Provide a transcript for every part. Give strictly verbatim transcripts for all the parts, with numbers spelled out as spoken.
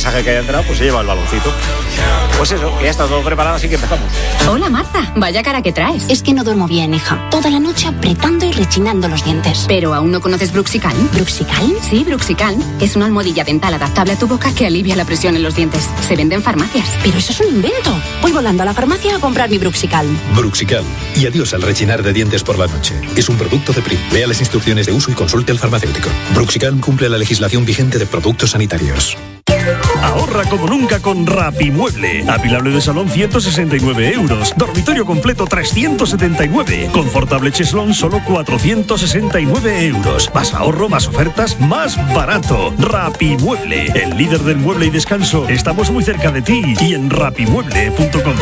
mensaje que haya entrado, pues se lleva el baloncito. Pues eso, que ya está todo preparado, así que empezamos. Hola Marta, vaya cara que traes. Es que no duermo bien, hija. Toda la noche apretando y rechinando los dientes. ¿Pero aún no conoces Bruxicalm? ¿Bruxicalm? Sí, Bruxicalm. Es una almohadilla dental adaptable a tu boca que alivia la presión en los dientes. Se vende en farmacias. Pero eso es un invento. Voy volando a la farmacia a comprar mi Bruxicalm. Bruxicalm. Y adiós al rechinar de dientes por la noche. Es un producto de Prim. Lea las instrucciones de uso y consulte al farmacéutico. Bruxicalm cumple la legislación vigente de productos sanitarios. Ahorra como nunca con Rapimueble. Apilable de salón ciento sesenta y nueve euros. Dormitorio completo trescientos setenta y nueve. Confortable cheslón solo cuatrocientos sesenta y nueve euros. Más ahorro, más ofertas, más barato. Rapimueble, el líder del mueble y descanso. Estamos muy cerca de ti y en rapimueble punto com.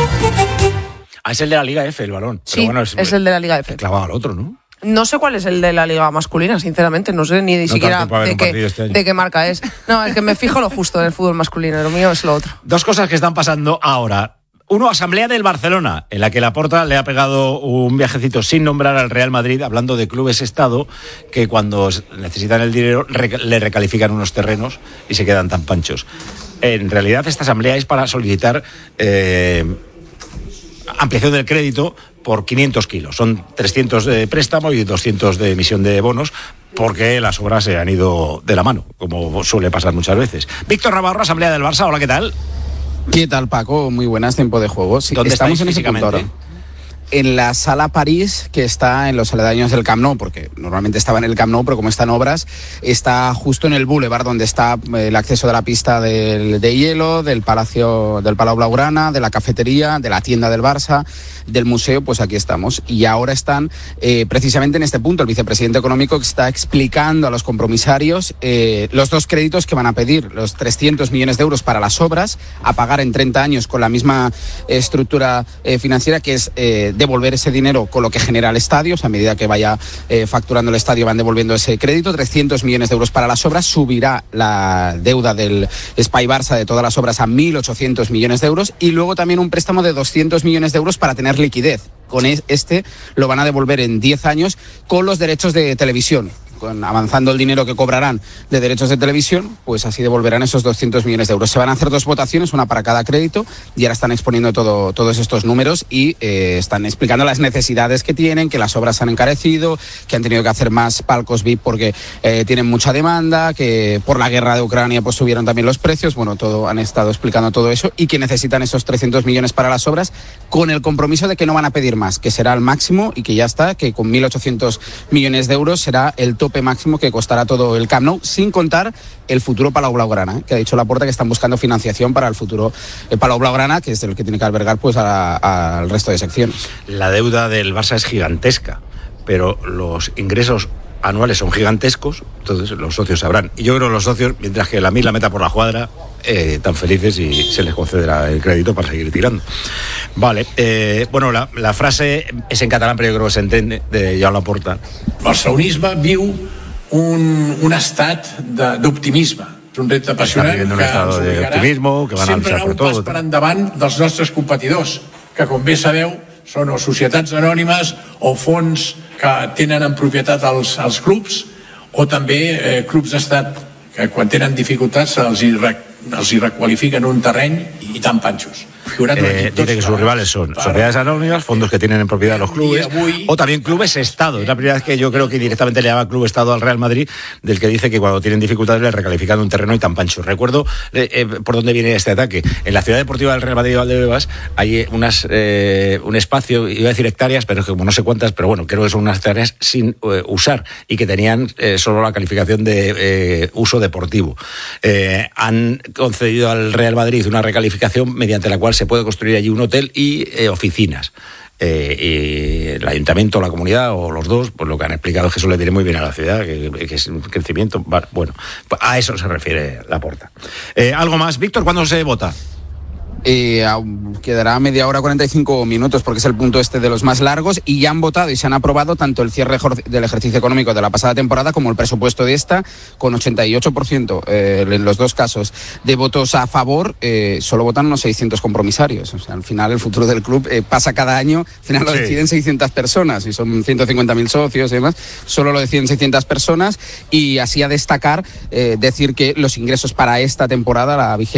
Ah, es el de la Liga F, el balón. Sí, Pero bueno, es, es el de la Liga F. Clavado al otro, ¿no? No sé cuál es el de la liga masculina, sinceramente. No sé ni, ni no siquiera de qué, este de qué marca es. No, es que me fijo lo justo en el fútbol masculino. Lo mío es lo otro. Dos cosas que están pasando ahora. Uno, asamblea del Barcelona, en la que Laporta le ha pegado un viajecito sin nombrar al Real Madrid, hablando de clubes Estado, que cuando necesitan el dinero rec- le recalifican unos terrenos y se quedan tan panchos. En realidad, esta asamblea es para solicitar eh, ampliación del crédito por quinientos kilos. Son trescientos de préstamo y doscientos de emisión de bonos, porque las obras se han ido de la mano, como suele pasar muchas veces. Víctor Navarro, asamblea del Barça. Hola, ¿qué tal? ¿Qué tal, Paco? Muy buenas, tiempo de juego. Sí, ¿Dónde estamos en ese físicamente? punto ahora. En la Sala París, que está en los aledaños del Camp Nou, porque normalmente estaba en el Camp Nou, pero como está en obras, está justo en el boulevard donde está el acceso de la pista del, de hielo, del Palacio, del Palau Blaugrana, de la cafetería, de la tienda del Barça, del museo. Pues aquí estamos. Y ahora están eh, precisamente en este punto el vicepresidente económico, que está explicando a los compromisarios eh, los dos créditos que van a pedir, los trescientos millones de euros para las obras, a pagar en treinta años con la misma eh, estructura eh, financiera, que es eh, devolver ese dinero con lo que genera el estadio. O sea, a medida que vaya eh, facturando el estadio van devolviendo ese crédito. Trescientos millones de euros para las obras. Subirá la deuda del Espai Barça de todas las obras a mil ochocientos millones de euros. Y luego también un préstamo de doscientos millones de euros para tener liquidez. Con este lo van a devolver en diez años con los derechos de televisión. Con, avanzando el dinero que cobrarán de derechos de televisión, pues así devolverán esos doscientos millones de euros. Se van a hacer dos votaciones, una para cada crédito, y ahora están exponiendo todo, todos estos números y eh, están explicando las necesidades que tienen, que las obras se han encarecido, que han tenido que hacer más palcos V I P porque eh, tienen mucha demanda, que por la guerra de Ucrania pues subieron también los precios. Bueno, todo han estado explicando todo eso, y que necesitan esos trescientos millones para las obras, con el compromiso de que no van a pedir más, que será el máximo y que ya está, que con mil ochocientos millones de euros será el tope máximo que costará todo el Camp Nou, sin contar el futuro Palau Blaugrana, ¿eh? Que ha dicho Laporta que están buscando financiación para el futuro eh, Palau Blaugrana, que es el que tiene que albergar pues al resto de secciones. La deuda del Barça es gigantesca, pero los ingresos anuales son gigantescos, entonces los socios sabrán. Y yo creo que los socios, mientras que la mil la meta por la cuadra, eh, tan felices, y se les concederá el crédito para seguir tirando. Vale, eh, bueno, la, la frase es en catalán, pero yo creo que se entiende, de Joan Laporta. El barcelonisme viu un, un estat d'optimisme. És un repte apassionant que un estado de optimismo, que van sempre anar un pas per endavant dels nostres competidors, que com bé sabeu són o societats anònimes o fons que tenen en propietat els, els clubs, o també eh, clubs d'estat que quan tenen dificultats els hi, els hi requalifiquen un terreny i tan panxos. Eh, dice que sus rivales son sociedades anónimas, fondos que tienen en propiedad los clubes, o también clubes Estado. Es la primera vez que yo creo que directamente le llama club Estado al Real Madrid, del que dice que cuando tienen dificultades le recalifican un terreno y tan pancho. Recuerdo eh, eh, por dónde viene este ataque. En la ciudad deportiva del Real Madrid de Valdebebas hay unas, eh, un espacio, iba a decir hectáreas, pero como no sé cuántas, pero bueno, creo que son unas hectáreas sin eh, usar, y que tenían eh, solo la calificación de eh, uso deportivo. Eh, han concedido al Real Madrid una recalificación mediante la cual se puede construir allí un hotel y eh, oficinas. Eh, y el ayuntamiento, la comunidad o los dos, pues lo que han explicado es que eso le viene muy bien a la ciudad, que, que es un crecimiento. Bueno, a eso se refiere Laporta. Eh, ¿Algo más, Víctor? ¿Cuándo se vota? Eh, quedará media hora, cuarenta y cinco minutos, porque es el punto este de los más largos, y ya han votado y se han aprobado tanto el cierre del ejercicio económico de la pasada temporada como el presupuesto de esta, con ochenta y ocho por ciento eh, en los dos casos de votos a favor. Eh, solo votan unos seiscientos compromisarios. O sea, al final el futuro del club eh, pasa cada año, al final lo deciden sí. seiscientas personas, y son ciento cincuenta mil socios y demás, solo lo deciden seiscientas personas. Y así a destacar, eh, decir que los ingresos para esta temporada, la vigésima